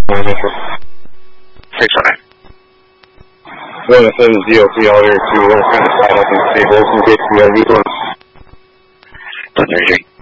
609. Going to send the GLC out here too. They're kind of tied up in cables in case we gotta use one. 133.